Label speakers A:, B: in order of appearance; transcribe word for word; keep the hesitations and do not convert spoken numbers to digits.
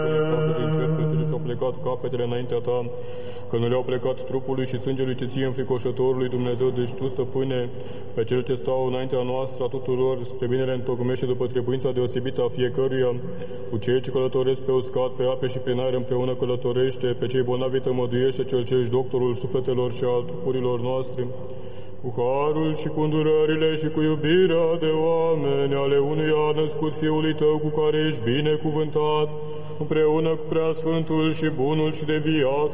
A: Din cer spre tine ce-au plecat capetele înaintea ta, că nu le-au plecat trupului și sângelui ce ție înfricoșătorului Dumnezeu, deci tu, stăpâne, pe cel ce stau înaintea noastră a tuturor, spre binele întocmește după trebuința deosebită a fiecăruia, cu cei ce călătoresc pe uscat, pe ape și prin aer împreună călătorește, pe cei bolnavi tămăduiește, cel ce ești doctorul sufletelor și al trupurilor noastre, cu harul și cu îndurările și cu iubirea de oameni ale unuia născut Fiului Tău, cu care ești binecuvântat, împreună cu Preasfântul și Bunul și de viață